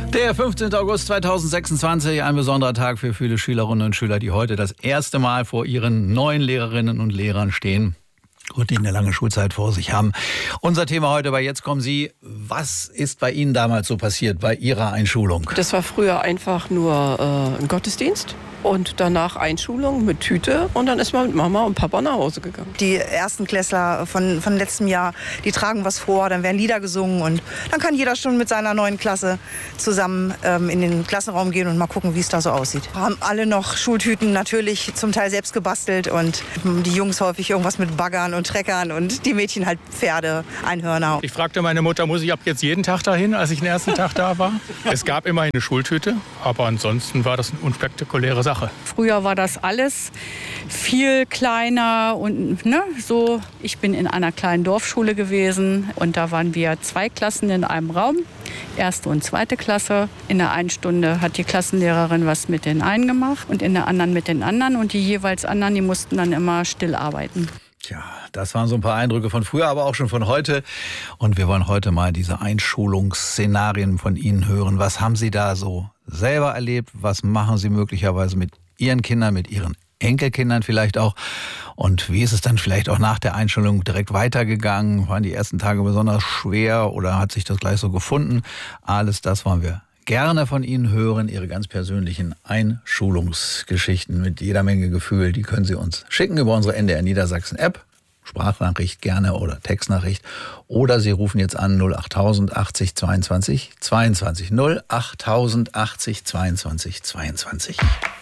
Der 15. August 2026, ein besonderer Tag für viele Schülerinnen und Schüler, die heute das erste Mal vor ihren neuen Lehrerinnen und Lehrern stehen und die eine lange Schulzeit vor sich haben. Unser Thema heute bei Jetzt kommen Sie. Was ist bei Ihnen damals so passiert, bei Ihrer Einschulung? Das war früher einfach nur ein Gottesdienst und danach Einschulung mit Tüte und dann ist man mit Mama und Papa nach Hause gegangen. Die ersten Klässler von letztem Jahr, die tragen was vor, dann werden Lieder gesungen und dann kann jeder schon mit seiner neuen Klasse zusammen in den Klassenraum gehen und mal gucken, wie es da so aussieht. Wir haben alle noch Schultüten, natürlich zum Teil selbst gebastelt und die Jungs häufig irgendwas mit Baggern und Treckern und die Mädchen halt Pferde, Einhörner. Ich fragte meine Mutter, muss ich ab jetzt jeden Tag dahin, als ich den ersten Tag da war? Es gab immerhin eine Schultüte, aber ansonsten war das eine unspektakuläre Sache. Früher war das alles viel kleiner und so. Ich bin in einer kleinen Dorfschule gewesen und da waren wir 2 Klassen in einem Raum, 1. und 2. Klasse. In der einen Stunde hat die Klassenlehrerin was mit den einen gemacht und in der anderen mit den anderen und die jeweils anderen, die mussten dann immer still arbeiten. Tja, das waren so ein paar Eindrücke von früher, aber auch schon von heute. Und wir wollen heute mal diese Einschulungsszenarien von Ihnen hören. Was haben Sie da so selber erlebt? Was machen Sie möglicherweise mit Ihren Kindern, mit Ihren Enkelkindern vielleicht auch? Und wie ist es dann vielleicht auch nach der Einschulung direkt weitergegangen? Waren die ersten Tage besonders schwer oder hat sich das gleich so gefunden? Alles das wollen wir gerne von Ihnen hören, Ihre ganz persönlichen Einschulungsgeschichten mit jeder Menge Gefühl. Die können Sie uns schicken über unsere NDR Niedersachsen App, Sprachnachricht gerne oder Textnachricht. Oder Sie rufen jetzt an 08000 80 22 22 08000 80 22 22.